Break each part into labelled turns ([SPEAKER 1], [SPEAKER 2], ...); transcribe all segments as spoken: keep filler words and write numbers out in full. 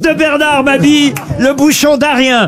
[SPEAKER 1] de Bernard Mabille, le bouchon d'Arien.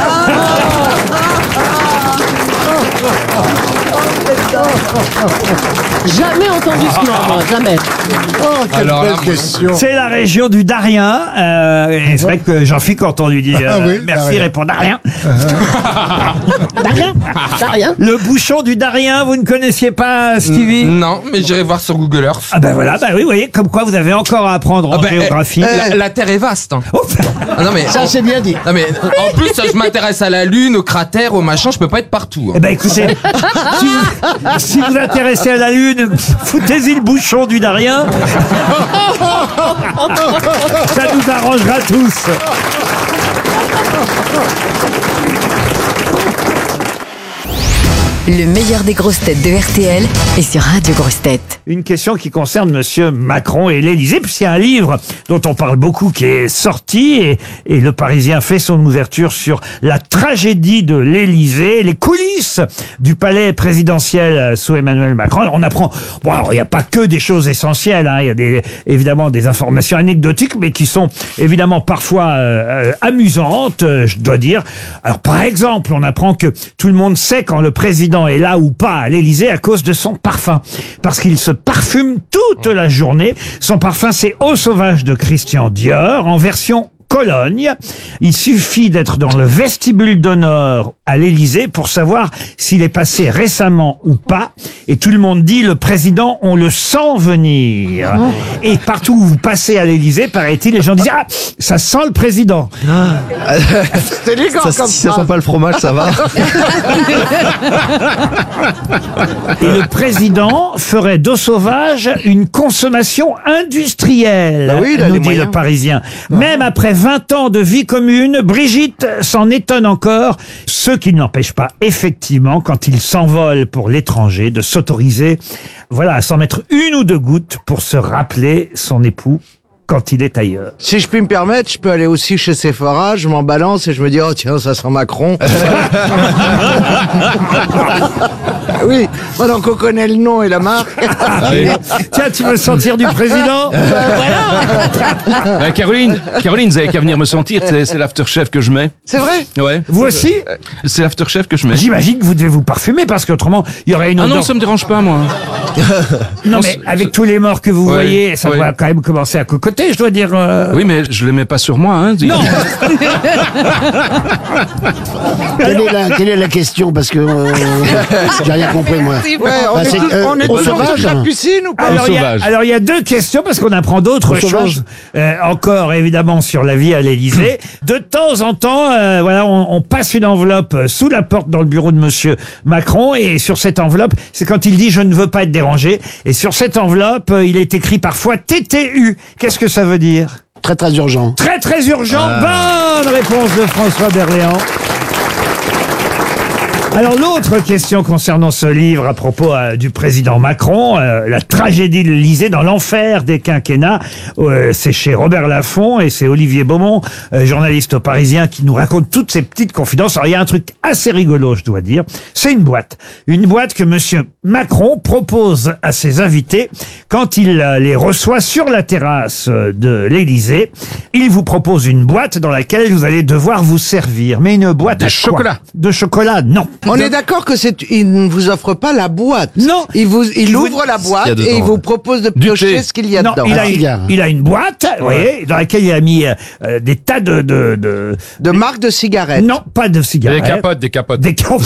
[SPEAKER 2] Jamais entendu ce nom, moi, jamais.
[SPEAKER 3] Oh, quelle
[SPEAKER 4] Alors
[SPEAKER 3] belle
[SPEAKER 4] là,
[SPEAKER 3] question.
[SPEAKER 1] C'est la région du Darien. Euh, et c'est vrai que Jean-Philippe, quand on lui dit euh,
[SPEAKER 3] Ah oui,
[SPEAKER 1] merci,
[SPEAKER 3] Darien.
[SPEAKER 1] répond Darien.
[SPEAKER 2] T'as rien T'as rien
[SPEAKER 1] Le bouchon du Darien, vous ne connaissiez pas, Stevie?
[SPEAKER 4] Non, mais j'irai voir sur Google Earth.
[SPEAKER 1] Ah ben voilà, bah oui, vous voyez, comme quoi vous avez encore à apprendre en
[SPEAKER 4] Ah ben,
[SPEAKER 1] géographie.
[SPEAKER 4] eh, la, la Terre est vaste. Hein.
[SPEAKER 1] Oh,
[SPEAKER 4] Ah non mais,
[SPEAKER 3] Ça, c'est bien dit.
[SPEAKER 4] non mais en plus je m'intéresse à la Lune, aux cratères, aux machins, je peux pas être partout.
[SPEAKER 1] eh
[SPEAKER 4] Hein.
[SPEAKER 1] ben écoutez, si vous, si vous intéressez à la Lune, foutez-y le bouchon du Darien. Ça nous arrangera tous.
[SPEAKER 5] Le meilleur des grosses têtes de R T L est sur Radio Grosses Têtes.
[SPEAKER 1] Une question qui concerne Monsieur Macron et l'Élysée, puisqu'il y a un livre dont on parle beaucoup qui est sorti et, et le Parisien fait son ouverture sur la tragédie de l'Élysée, les coulisses du palais présidentiel sous Emmanuel Macron. Alors on apprend, bon alors il n'y a pas que des choses essentielles, hein, il y a des, évidemment des informations anecdotiques, mais qui sont évidemment parfois euh, euh, amusantes, euh, je dois dire. Alors par exemple, on apprend que tout le monde sait quand le président est là ou pas à l'Élysée à cause de son parfum. Parce qu'il se parfume toute la journée. Son parfum, c'est Eau sauvage de Christian Dior en version Cologne. Il suffit d'être dans le vestibule d'honneur à l'Élysée pour savoir s'il est passé récemment ou pas. Et tout le monde dit, le président, on le sent venir. Et partout où vous passez à l'Élysée, paraît-il, les gens disent, ah, ça sent le président.
[SPEAKER 3] C'est élégant
[SPEAKER 6] Ça,
[SPEAKER 3] comme
[SPEAKER 6] si ça
[SPEAKER 3] ça.
[SPEAKER 6] sent pas le fromage, ça va.
[SPEAKER 1] Et le président ferait d'eau sauvage une consommation industrielle,
[SPEAKER 3] Bah oui, il a
[SPEAKER 1] nous
[SPEAKER 3] les
[SPEAKER 1] dit
[SPEAKER 3] moyens.
[SPEAKER 1] le Parisien. Même après vingt ans de vie commune, Brigitte s'en étonne encore, ce qui ne l'empêche pas, effectivement, quand il s'envole pour l'étranger, de s'autoriser, voilà, à s'en mettre une ou deux gouttes pour se rappeler son époux quand il est ailleurs.
[SPEAKER 3] Si je puis me permettre, je peux aller aussi chez Sephora, je m'en balance et je me dis, oh tiens, ça sent Macron. Oui, maintenant qu'on connaît le nom et la marque.
[SPEAKER 1] Tiens, tu veux sentir du président?
[SPEAKER 6] Euh, Caroline, Caroline, vous avez qu'à venir me sentir, c'est, c'est l'aftershave que je mets.
[SPEAKER 3] C'est vrai?
[SPEAKER 6] Ouais.
[SPEAKER 1] Vous aussi?
[SPEAKER 6] C'est l'aftershave que je mets.
[SPEAKER 1] J'imagine que vous devez vous parfumer parce qu'autrement, il y aurait une
[SPEAKER 6] Ah
[SPEAKER 1] odeur.
[SPEAKER 6] non, ça me dérange pas, moi.
[SPEAKER 1] Non,
[SPEAKER 6] Non,
[SPEAKER 1] mais
[SPEAKER 6] c'est-
[SPEAKER 1] avec tous les morts que vous
[SPEAKER 6] Ouais,
[SPEAKER 1] voyez, ça
[SPEAKER 6] ouais.
[SPEAKER 1] va quand même commencer à cocoter, je dois dire. euh.
[SPEAKER 6] Oui, mais je les mets pas sur moi, hein.
[SPEAKER 1] Non.
[SPEAKER 7] Quelle est, la, quelle est la question? Parce que euh, j'ai rien compris, moi.
[SPEAKER 3] Ouais, on
[SPEAKER 7] Bah,
[SPEAKER 3] est,
[SPEAKER 7] c'est,
[SPEAKER 3] tous-
[SPEAKER 7] euh,
[SPEAKER 3] on est
[SPEAKER 7] au
[SPEAKER 3] toujours
[SPEAKER 7] sauvage
[SPEAKER 3] sur la piscine ou pas?
[SPEAKER 1] Alors, il y a,
[SPEAKER 6] sauvage.
[SPEAKER 1] alors, il y a deux questions parce qu'on apprend d'autres
[SPEAKER 7] Au sauvage.
[SPEAKER 1] choses euh, encore évidemment sur la vie à l'Élysée. De temps en temps, euh, voilà, on, on passe une enveloppe sous la porte dans le bureau de Monsieur Macron et sur cette enveloppe, c'est quand il dit je ne veux pas être dérangé. Et sur cette enveloppe, euh, il est écrit parfois T T U. Qu'est-ce que ça veut dire?
[SPEAKER 7] Très très urgent.
[SPEAKER 1] Très très urgent. Bonne réponse de François Berléand. Alors l'autre question concernant ce livre à propos euh, du président Macron, euh, la tragédie de l'Élysée dans l'enfer des quinquennats, euh, c'est chez Robert Laffont et c'est Olivier Beaumont, euh, journaliste au Parisien, qui nous raconte toutes ces petites confidences. Alors il y a un truc assez rigolo, je dois dire, c'est une boîte. Une boîte que Monsieur Macron propose à ses invités quand il euh, les reçoit sur la terrasse euh, de l'Élysée. Il vous propose une boîte dans laquelle vous allez devoir vous servir. Mais une boîte
[SPEAKER 6] De
[SPEAKER 1] à quoi?
[SPEAKER 6] chocolat.
[SPEAKER 1] De chocolat, non.
[SPEAKER 3] On est d'accord que c'est, il ne vous offre pas la boîte.
[SPEAKER 1] Non.
[SPEAKER 3] Il vous, il
[SPEAKER 1] vous-
[SPEAKER 3] ouvre la
[SPEAKER 6] Ce
[SPEAKER 3] boîte
[SPEAKER 6] qu'il y a dedans,
[SPEAKER 3] et il vous
[SPEAKER 6] ouais.
[SPEAKER 3] propose de
[SPEAKER 6] Du
[SPEAKER 3] piocher
[SPEAKER 6] thé.
[SPEAKER 3] ce qu'il y a
[SPEAKER 1] Non,
[SPEAKER 3] dedans.
[SPEAKER 1] il
[SPEAKER 7] Un
[SPEAKER 1] a,
[SPEAKER 7] cigare.
[SPEAKER 1] il a une boîte, vous voyez, dans laquelle il a mis euh, euh, des tas de, de, de...
[SPEAKER 3] De marque de cigarettes.
[SPEAKER 1] Non, pas de cigarettes.
[SPEAKER 6] Des capotes, des capotes.
[SPEAKER 1] Des capotes.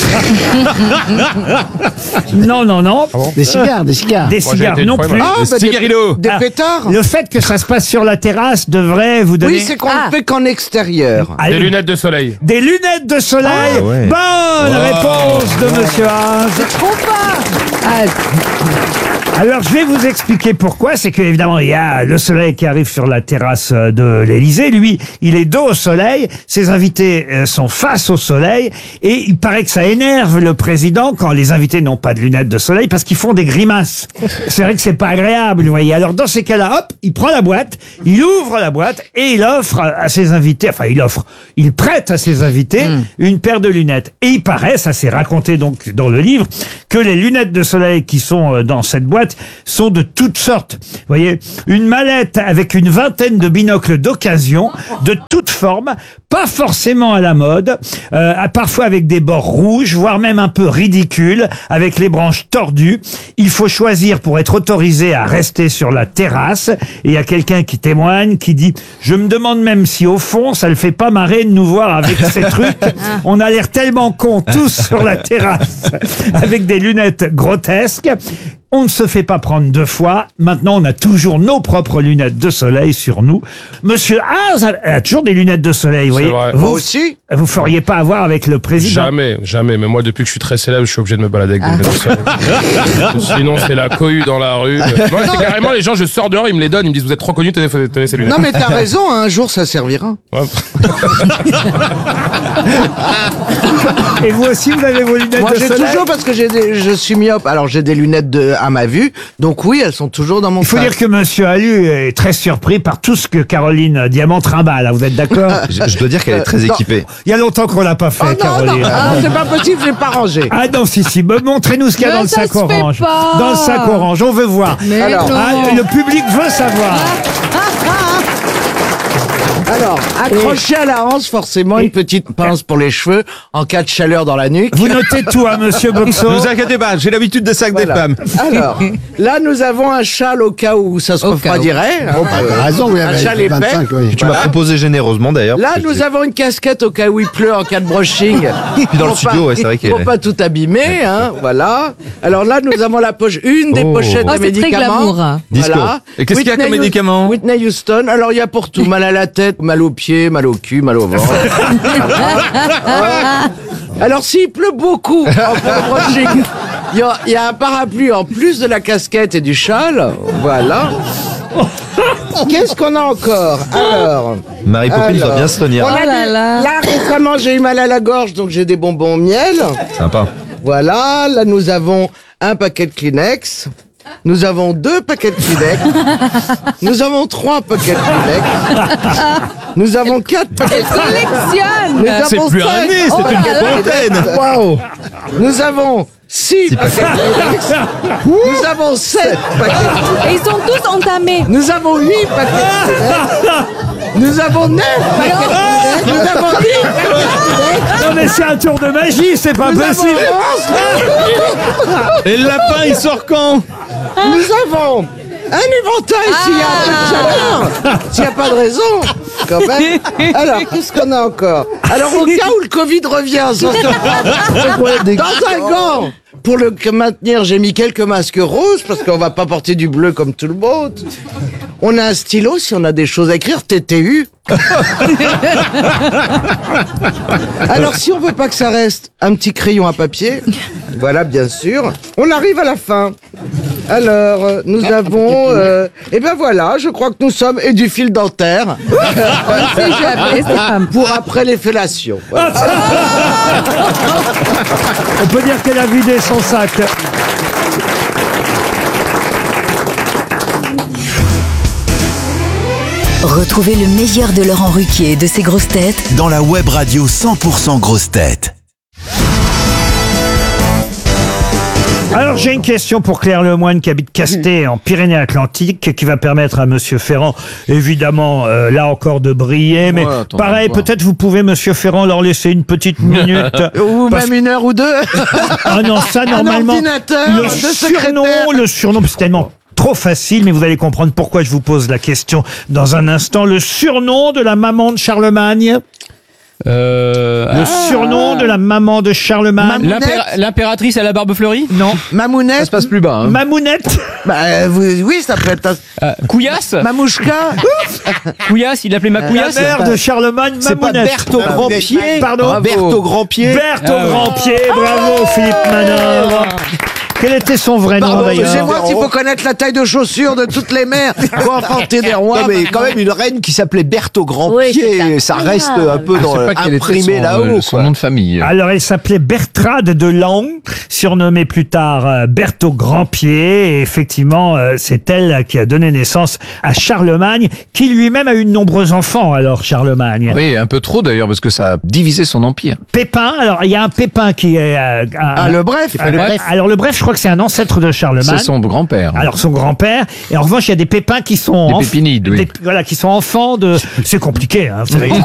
[SPEAKER 1] non, non, non.
[SPEAKER 7] Des cigares, des cigares.
[SPEAKER 1] Des
[SPEAKER 6] Moi, j'ai
[SPEAKER 1] cigares
[SPEAKER 6] été une
[SPEAKER 1] non
[SPEAKER 6] fois,
[SPEAKER 1] plus.
[SPEAKER 6] moi.
[SPEAKER 3] Ah,
[SPEAKER 6] Des
[SPEAKER 3] bah, des,
[SPEAKER 6] cigarillos.
[SPEAKER 3] des
[SPEAKER 1] Ah,
[SPEAKER 3] pétards.
[SPEAKER 1] Le fait que ça se passe sur la terrasse devrait vous donner
[SPEAKER 3] Oui, c'est qu'on
[SPEAKER 2] Ah.
[SPEAKER 3] ne fait qu'en extérieur.
[SPEAKER 1] Ah,
[SPEAKER 6] Des lunettes de soleil.
[SPEAKER 1] des lunettes de soleil.
[SPEAKER 6] Ah, ouais.
[SPEAKER 1] Bonne réponse de Monsieur Haas.
[SPEAKER 2] Trop pas ah,
[SPEAKER 1] Alors, je vais vous expliquer pourquoi. C'est que, évidemment, il y a le soleil qui arrive sur la terrasse de l'Élysée. Lui, il est dos au soleil. Ses invités euh, sont face au soleil. Et il paraît que ça énerve le président quand les invités n'ont pas de lunettes de soleil parce qu'ils font des grimaces. C'est vrai que c'est pas agréable, vous voyez. Alors, dans ces cas-là, hop, il prend la boîte, il ouvre la boîte et il offre à, à ses invités, enfin, il offre, il prête à ses invités une paire de lunettes. Et il paraît, ça s'est raconté donc dans le livre, que les lunettes de soleil qui sont euh, dans cette boîte boîtes sont de toutes sortes. Vous voyez, une mallette avec une vingtaine de binocles d'occasion, de toutes formes, pas forcément à la mode, euh, parfois avec des bords rouges, voire même un peu ridicules, avec les branches tordues. Il faut choisir pour être autorisé à rester sur la terrasse. Et il y a quelqu'un qui témoigne, qui dit « Je me demande même si au fond, ça le fait pas marrer de nous voir avec ces trucs. On a l'air tellement cons tous sur la terrasse, avec des lunettes grotesques. » On ne se fait pas prendre deux fois. Maintenant, on a toujours nos propres lunettes de soleil sur nous. Monsieur Haas a, a toujours des lunettes de soleil, vous
[SPEAKER 8] C'est
[SPEAKER 1] voyez.
[SPEAKER 8] vrai.
[SPEAKER 1] Vous
[SPEAKER 3] Moi aussi.
[SPEAKER 1] Vous feriez pas avoir avec le président.
[SPEAKER 8] Jamais, jamais. Mais moi, depuis que je suis très célèbre, je suis obligé de me balader avec des lunettes de soleil. Sinon, c'est la cohue dans la rue. Moi, c'est carrément les gens, je sors dehors, ils me les donnent, ils me disent, vous êtes trop connus, tenez, tenez ces lunettes.
[SPEAKER 3] Non mais t'as raison, hein, un jour ça servira.
[SPEAKER 8] Ouais.
[SPEAKER 1] Et vous aussi, vous avez vos lunettes
[SPEAKER 3] Moi
[SPEAKER 1] de
[SPEAKER 3] j'ai
[SPEAKER 1] soleil.
[SPEAKER 3] toujours, parce que j'ai des, je suis myope, alors j'ai des lunettes de, à ma vue, donc oui, elles sont toujours dans mon
[SPEAKER 1] Il faut
[SPEAKER 3] sac.
[SPEAKER 1] dire que Monsieur Allu est très surpris par tout ce que Caroline Diamant trimballe. Là, vous êtes d'accord?
[SPEAKER 9] Je, je dois dire qu'elle est très
[SPEAKER 3] Euh, non.
[SPEAKER 9] équipée.
[SPEAKER 1] Il y a longtemps qu'on l'a pas fait,
[SPEAKER 3] Oh non,
[SPEAKER 1] Caroline.
[SPEAKER 3] non, ah, c'est pas possible, j'ai pas rangé.
[SPEAKER 1] Ah non, si, si. Bah, montrez-nous ce qu'il y a
[SPEAKER 2] Mais
[SPEAKER 1] dans le
[SPEAKER 2] ça
[SPEAKER 1] sac
[SPEAKER 2] se fait
[SPEAKER 1] orange.
[SPEAKER 2] pas.
[SPEAKER 1] Dans le sac orange, on veut voir.
[SPEAKER 2] Mais
[SPEAKER 3] Alors,
[SPEAKER 2] non.
[SPEAKER 1] Ah, le public veut savoir.
[SPEAKER 3] Alors, accroché à la hanche, forcément, une petite pince pour les cheveux, en cas de chaleur dans la nuque.
[SPEAKER 1] Vous notez tout, hein, monsieur
[SPEAKER 9] Ne
[SPEAKER 1] Boxo.
[SPEAKER 9] vous inquiétez pas, j'ai l'habitude des sacs
[SPEAKER 3] Voilà.
[SPEAKER 9] des femmes.
[SPEAKER 3] Alors, là, nous avons un châle au cas où ça se
[SPEAKER 2] Au cas
[SPEAKER 3] refroidirait. hein,
[SPEAKER 7] T'as
[SPEAKER 3] euh,
[SPEAKER 7] raison, oui,
[SPEAKER 3] un
[SPEAKER 7] avec
[SPEAKER 3] châle épais.
[SPEAKER 7] vingt-cinq, oui.
[SPEAKER 9] Tu m'as proposé généreusement d'ailleurs.
[SPEAKER 3] Là,
[SPEAKER 9] parce que
[SPEAKER 3] nous
[SPEAKER 9] je-
[SPEAKER 3] avons une casquette au cas où il pleut en cas de brushing.
[SPEAKER 9] Puis dans le
[SPEAKER 3] Pour
[SPEAKER 9] studio,
[SPEAKER 3] pas-
[SPEAKER 9] ouais, c'est vrai qu'il
[SPEAKER 3] Pour
[SPEAKER 9] est-
[SPEAKER 3] pas tout abîmer, hein, voilà. Alors là, nous avons la poche, une des
[SPEAKER 9] Oh.
[SPEAKER 3] pochettes
[SPEAKER 2] Oh,
[SPEAKER 3] de
[SPEAKER 2] c'est très
[SPEAKER 3] médicaments.
[SPEAKER 2] glamour.
[SPEAKER 9] Disco.
[SPEAKER 3] Voilà.
[SPEAKER 9] Et qu'est-ce qu'il y a comme
[SPEAKER 3] Whitney Houston-
[SPEAKER 9] médicaments
[SPEAKER 3] Whitney Houston. Alors, il y a pour tout. Mal à la tête, mal aux pieds, mal au cul, mal au ventre. Voilà. Alors, s'il pleut beaucoup, en plein brushing, il y, a- il y a un parapluie en plus de la casquette et du châle. Voilà. Qu'est-ce qu'on a encore? Alors.
[SPEAKER 9] Marie Poppins
[SPEAKER 3] Alors.
[SPEAKER 9] va bien se tenir.
[SPEAKER 3] On a
[SPEAKER 2] Oh là
[SPEAKER 3] des-
[SPEAKER 2] là.
[SPEAKER 3] là, récemment, j'ai eu mal à la gorge, donc j'ai des bonbons au miel.
[SPEAKER 9] Sympa.
[SPEAKER 3] Voilà, là, nous avons un paquet de Kleenex. Nous avons deux paquets de Kleenex. Nous avons trois paquets de Kleenex. Nous avons quatre paquets de Kleenex. Nous
[SPEAKER 2] Collectionne.
[SPEAKER 9] C'est
[SPEAKER 3] avons
[SPEAKER 9] plus un
[SPEAKER 3] cinq-
[SPEAKER 9] nez, c'est
[SPEAKER 3] Oh
[SPEAKER 9] une
[SPEAKER 3] là là.
[SPEAKER 9] fontaine.
[SPEAKER 3] Waouh. Nous avons six paquets de Kleenex. Nous avons sept paquets de Kleenex.
[SPEAKER 2] Et ils sont tous entamés.
[SPEAKER 3] Nous avons huit paquets de Kleenex. Nous avons neuf paquets de Kleenex. Nous avons dix paquets de Kleenex.
[SPEAKER 1] Non mais c'est un tour de magie, c'est pas
[SPEAKER 3] Nous avons
[SPEAKER 1] possible.
[SPEAKER 3] onze.
[SPEAKER 9] Et le lapin, il sort quand?
[SPEAKER 3] Nous avons un éventail s'il y a un peu de chaleur. S'il n'y a pas de raison, quand même. Alors, qu'est-ce qu'on a encore? Alors, au cas où le Covid revient, ça se- dans un gant, pour le maintenir, j'ai mis quelques masques roses, parce qu'on va pas porter du bleu comme tout le monde. On a un stylo, si on a des choses à écrire, T T U. Alors, si on veut pas que ça reste, un petit crayon à papier. Voilà, bien sûr. On arrive à la fin. Alors, euh, nous avons... Euh, eh ben voilà, je crois que nous sommes... Et du fil dentaire.
[SPEAKER 2] C'est jamais, c'est pas-
[SPEAKER 3] Pour après les fellations. Voilà.
[SPEAKER 1] On peut dire qu'elle a vidé son sac.
[SPEAKER 5] Retrouvez le meilleur de Laurent Ruquier et de ses grosses têtes
[SPEAKER 10] Dans la web radio cent pour cent grosses têtes.
[SPEAKER 1] Alors j'ai une question pour Claire Lemoine qui habite Casté en Pyrénées-Atlantiques qui va permettre à Monsieur Ferrand, évidemment, euh, là encore de briller, mais
[SPEAKER 4] Ouais, attends,
[SPEAKER 1] pareil,
[SPEAKER 4] voir.
[SPEAKER 1] peut-être vous pouvez, Monsieur Ferrand, leur laisser une petite minute.
[SPEAKER 3] Ou
[SPEAKER 1] Parce-
[SPEAKER 3] même une heure ou deux.
[SPEAKER 1] Ah non, ça normalement,
[SPEAKER 3] ordinateur
[SPEAKER 1] le
[SPEAKER 3] de
[SPEAKER 1] surnom,
[SPEAKER 3] secrétaire.
[SPEAKER 1] le surnom, c'est tellement trop facile, mais vous allez comprendre pourquoi je vous pose la question dans un instant. Le surnom de la maman de Charlemagne.
[SPEAKER 6] Euh,
[SPEAKER 1] Le
[SPEAKER 6] ah,
[SPEAKER 1] surnom de la maman de Charlemagne.
[SPEAKER 3] Maman-
[SPEAKER 6] l'impéra- L'impératrice à la barbe fleurie.
[SPEAKER 1] Non.
[SPEAKER 3] Mamounette.
[SPEAKER 9] Ça se passe plus bas. Hein.
[SPEAKER 1] Mamounette.
[SPEAKER 3] Bah, euh, vous- oui, ça peut être... un-
[SPEAKER 6] Euh, Couillasse.
[SPEAKER 3] Mamouchka.
[SPEAKER 6] Couillasse, il l'appelait ma
[SPEAKER 1] La
[SPEAKER 6] couillasse.
[SPEAKER 1] mère de Charlemagne,
[SPEAKER 9] C'est pas
[SPEAKER 1] Mamounette.
[SPEAKER 9] Berthe au grand pied.
[SPEAKER 1] Pardon.
[SPEAKER 9] Berthe au grand pied.
[SPEAKER 1] Berthe au
[SPEAKER 6] Ah ouais.
[SPEAKER 1] grand pied, bravo Philippe Manœuvre. Quel était son vrai nom
[SPEAKER 3] Pardon,
[SPEAKER 1] d'ailleurs?
[SPEAKER 3] c'est moi s'il faut connaître la taille de chaussures de toutes les mères pour enfanter des rois.
[SPEAKER 9] Non mais quand même une reine qui s'appelait Berthe au grand
[SPEAKER 2] Oui, c'est
[SPEAKER 9] pied, ça
[SPEAKER 2] incroyable.
[SPEAKER 9] reste un peu dans
[SPEAKER 4] Je sais pas quel était
[SPEAKER 9] imprimé
[SPEAKER 4] son,
[SPEAKER 9] là-haut.
[SPEAKER 4] euh, son
[SPEAKER 9] quoi.
[SPEAKER 4] nom de famille.
[SPEAKER 1] Alors elle s'appelait Bertrade de Lang, surnommée plus tard euh, Berthe au grand pied. Et effectivement, euh, c'est elle qui a donné naissance à Charlemagne, qui lui-même a eu de nombreux enfants. Alors Charlemagne.
[SPEAKER 4] Oui, un peu trop d'ailleurs, parce que ça a divisé son empire.
[SPEAKER 1] Pépin. Alors il y a un Pépin qui est. euh, un-
[SPEAKER 3] Ah, le bref.
[SPEAKER 1] un-
[SPEAKER 6] bref.
[SPEAKER 1] Alors le bref, je crois crois que c'est un ancêtre de Charlemagne.
[SPEAKER 6] C'est son grand-père.
[SPEAKER 1] Alors son grand-père. Et en revanche, il y a des Pépins qui sont
[SPEAKER 6] Des
[SPEAKER 1] enf-
[SPEAKER 6] Pépinides, oui.
[SPEAKER 1] des- voilà, qui sont enfants de. C'est compliqué. Hein, vous savez.